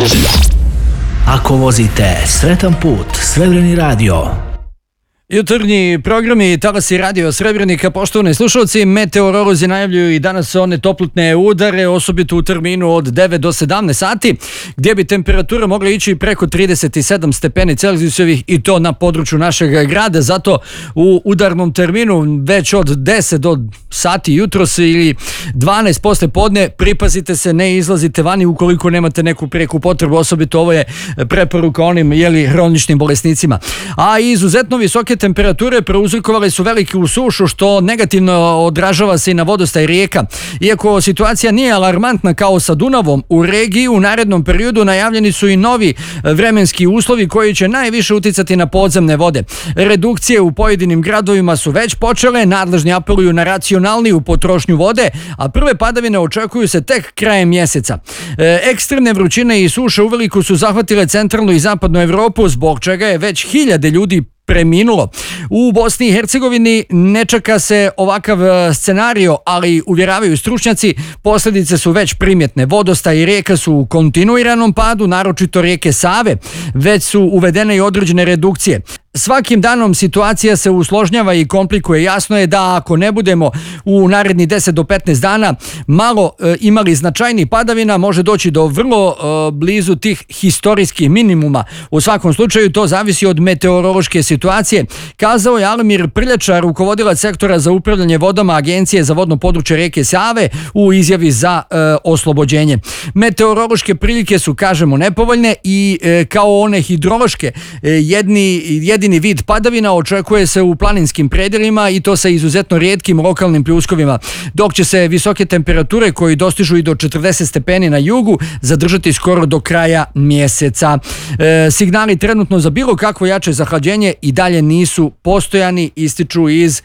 Ako vozite, sretan put, Srebreni radio. Jutarnji programi Talasi radio Srebrenika, poštovani slušalci, meteorolozi najavljuju i danas one toplotne udare, osobito u terminu od 9 do 17 sati, gdje bi temperatura mogla ići preko 37 stepeni Celzijusovih i to na području našeg grada. Zato u udarnom terminu već od 10 do sati jutros ili 12 posle podne pripazite se, ne izlazite vani ukoliko nemate neku prijeku potrebu, osobito ovo je preporuka onim hroničnim bolesnicima. A izuzetno visoke temperature prouzrokovale su veliku sušu, što negativno odražava se i na vodostaj rijeka. Iako situacija nije alarmantna kao sa Dunavom, u regiji u narednom periodu najavljeni su i novi vremenski uslovi koji će najviše uticati na podzemne vode. Redukcije u pojedinim gradovima su već počele, nadležni apeluju na racionalniju potrošnju vode, a prve padavine očekuju se tek krajem mjeseca. Ekstremne vrućine i suše uveliko su zahvatile centralnu i zapadnu Evropu, zbog čega je već hiljade ljudi preminulo. U Bosni i Hercegovini ne čeka se ovakav scenario, ali uvjeravaju stručnjaci, posljedice su već primjetne. Vodostaj i rijeka su u kontinuiranom padu, naročito rijeke Save, već su uvedene i određene redukcije. Svakim danom situacija se usložnjava i komplikuje. Jasno je da ako ne budemo u naredni 10 do 15 dana malo imali značajnih padavina, može doći do vrlo blizu tih historijskih minimuma. U svakom slučaju to zavisi od meteorološke situacije, kazao je Alemir Prljača, rukovodilac sektora za upravljanje vodama Agencije za vodno područje rijeke Save, u izjavi za oslobođenje. Meteorološke prilike su, kažemo, nepovoljne i kao one hidrološke, jedini vid padavina očekuje se u planinskim predelima i to sa izuzetno rijetkim lokalnim pljuskovima, dok će se visoke temperature koji dostižu i do 40 stepeni na jugu zadržati skoro do kraja mjeseca. Signali trenutno za bilo kakvo jače zahlađenje i dalje nisu postojani, ističu iz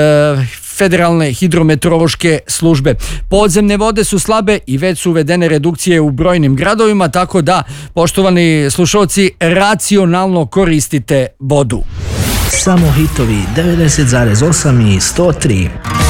Federalne hidrometeorološke službe. Podzemne vode su slabe i već su uvedene redukcije u brojnim gradovima, tako da, poštovani slušalci, racionalno koristite vodu. Samo hitovi 90,8 i 103.